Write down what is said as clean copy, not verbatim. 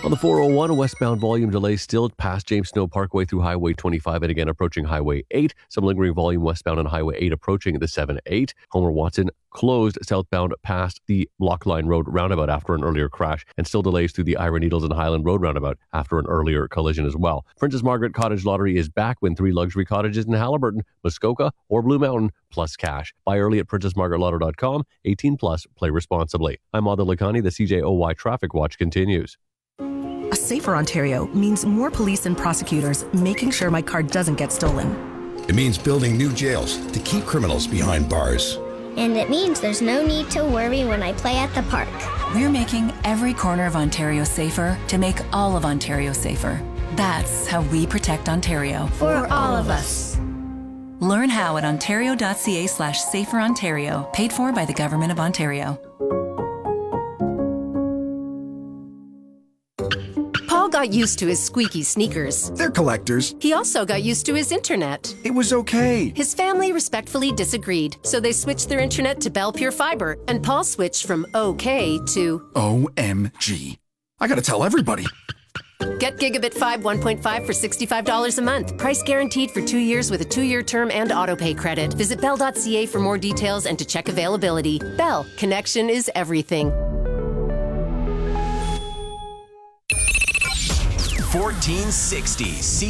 On the 401, a westbound volume delay still past James Snow Parkway through Highway 25 and again approaching Highway 8. Some lingering volume westbound on Highway 8 approaching the 7-8. Homer Watson closed southbound past the Lockline Road roundabout after an earlier crash, and still delays through the Ira Needles and Highland Road roundabout after an earlier collision as well. Princess Margaret Cottage Lottery is back. Win 3 luxury cottages in Halliburton, Muskoka, or Blue Mountain, plus cash. Buy early at princessmargaretlotto.com. 18 plus. Play responsibly. I'm Adil Lakhani. The CJOY Traffic Watch continues. A safer Ontario means more police and prosecutors making sure my car doesn't get stolen. It means building new jails to keep criminals behind bars. And it means there's no need to worry when I play at the park. We're making every corner of Ontario safer to make all of Ontario safer. That's how we protect Ontario. For all of us. Learn how at ontario.ca/saferontario, paid for by the Government of Ontario. Paul got used to his squeaky sneakers. They're collectors. He also got used to his internet. It was okay. His family respectfully disagreed, so they switched their internet to Bell Pure Fiber, and Paul switched from OK to OMG. I gotta tell everybody. Get Gigabit 5 1.5 for $65 a month. Price guaranteed for 2 years with a 2-year term and autopay credit. Visit bell.ca for more details and to check availability. Bell, connection is everything. 1460